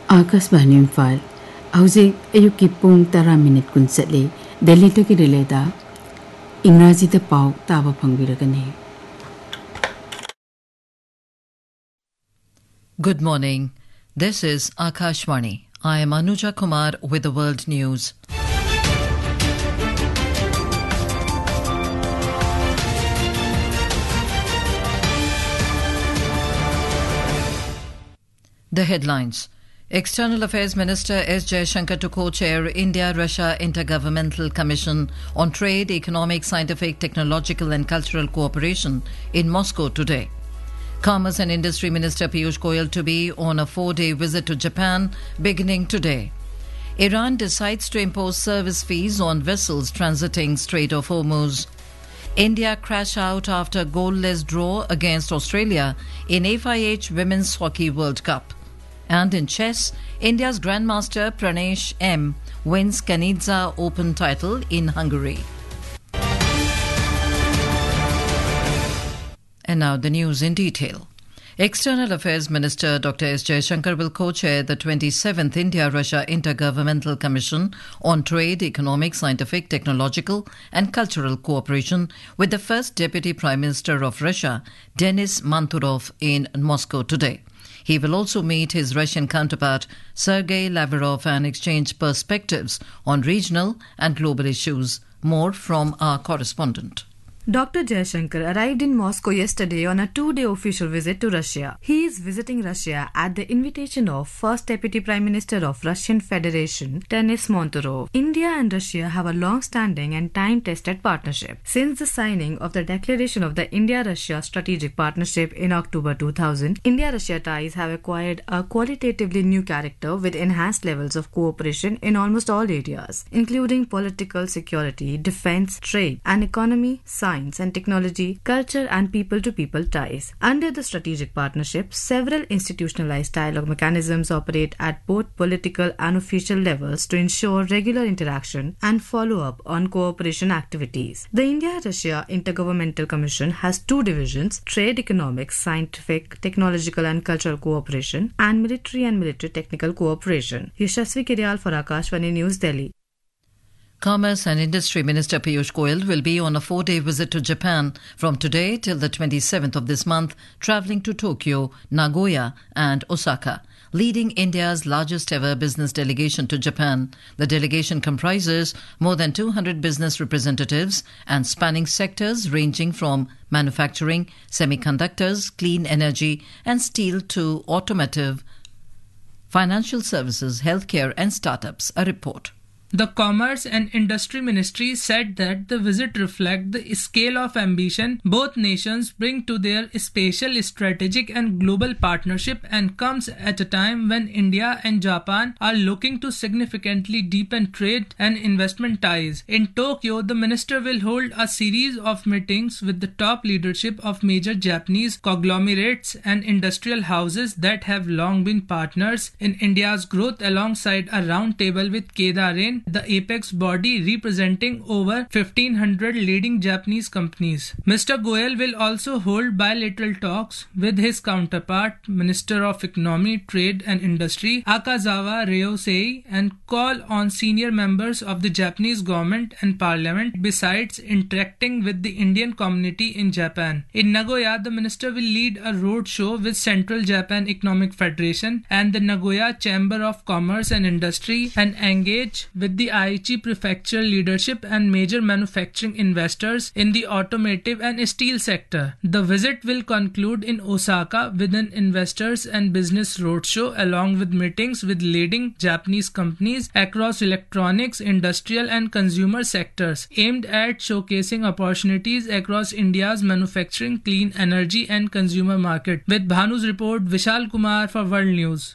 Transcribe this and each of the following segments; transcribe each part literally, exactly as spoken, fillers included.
Akashvani Imphal hꯧꯖꯤꯛ ꯑꯌꯨꯛꯀꯤ ꯄꯨꯡ ꯇꯔꯥ ꯃꯤꯅꯤꯠ ꯀꯨꯟ ꯆꯠꯂꯤ ꯗꯦꯜꯂꯤꯗꯒꯤ ꯔꯤꯂꯦꯗ ꯏꯪꯔꯥꯖꯤꯗ ꯄꯥꯎ ꯇꯥꯕ ꯐꯪꯕꯤꯔꯒꯅꯤ. Good morning. This is Akashvani. I am Anuja Kumar with the world news. The headlines. External Affairs Minister S. Jaishankar to co-chair India-Russia Intergovernmental Commission on Trade, Economic, Scientific, Technological and Cultural Cooperation in Moscow today. Commerce and Industry Minister Piyush Goyal to be on a four-day visit to Japan beginning today. Iran decides to impose service fees on vessels transiting Strait of Hormuz. India crash out after goalless draw against Australia in F I H Women's Hockey World Cup. And in chess, India's Grandmaster Pranesh M wins Kanidze Open title in Hungary. And now the news in detail. External Affairs Minister Doctor S. Jaishankar will co-chair the twenty-seventh India-Russia Intergovernmental Commission on Trade, Economic, Scientific, Technological and Cultural Cooperation with the first Deputy Prime Minister of Russia, Denis Manturov, in Moscow today. He will also meet his Russian counterpart, Sergei Lavrov, and exchange perspectives on regional and global issues. More from our correspondent. Doctor Jaishankar arrived in Moscow yesterday on a two-day official visit to Russia. He is visiting Russia at the invitation of First Deputy Prime Minister of Russian Federation, Denis Manturov. India and Russia have a long-standing and time-tested partnership. Since the signing of the declaration of the India-Russia Strategic Partnership in October two thousand, India-Russia ties have acquired a qualitatively new character with enhanced levels of cooperation in almost all areas, including political, security, defense, trade, and economy, science, and technology, culture and people-to-people ties. Under the strategic partnership, several institutionalized dialogue mechanisms operate at both political and official levels to ensure regular interaction and follow-up on cooperation activities. The India-Russia Intergovernmental Commission has two divisions: trade, economics, scientific, technological and cultural cooperation, and military and military technical cooperation. Yashasvi Kiryal for Akashvani News, Delhi. Commerce and Industry Minister Piyush Goyal will be on a four-day visit to Japan from today till the twenty-seventh of this month, travelling to Tokyo, Nagoya and Osaka, leading India's largest ever business delegation to Japan. The delegation comprises more than two hundred business representatives and spanning sectors ranging from manufacturing, semiconductors, clean energy and steel to automotive, financial services, healthcare and startups. A report. The Commerce and Industry Ministry said that the visit reflects the scale of ambition both nations bring to their spatial, strategic and global partnership and comes at a time when India and Japan are looking to significantly deepen trade and investment ties. In Tokyo, the minister will hold a series of meetings with the top leadership of major Japanese conglomerates and industrial houses that have long been partners in India's growth, alongside a round table with Kedarein, the apex body representing over fifteen hundred leading Japanese companies. Mister Goyal will also hold bilateral talks with his counterpart, Minister of Economy, Trade and Industry, Akazawa Ryosei, and call on senior members of the Japanese government and parliament, besides interacting with the Indian community in Japan. In Nagoya, the minister will lead a road show with Central Japan Economic Federation and the Nagoya Chamber of Commerce and Industry and engage with the Aichi Prefecture leadership and major manufacturing investors in the automotive and steel sector. The visit will conclude in Osaka with an investors and business roadshow along with meetings with leading Japanese companies across electronics, industrial and consumer sectors, aimed at showcasing opportunities across India's manufacturing, clean energy and consumer market. With Bhanu's report, Vishal Kumar for World News.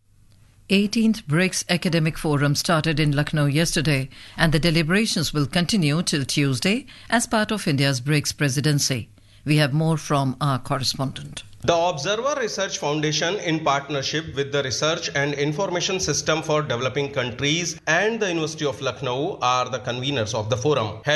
eighteenth BRICS Academic Forum started in Lucknow yesterday, and the deliberations will continue till Tuesday as part of India's BRICS presidency. We have more from our correspondent. The Observer Research Foundation, in partnership with the Research and Information System for Developing Countries and the University of Lucknow, are the conveners of the forum.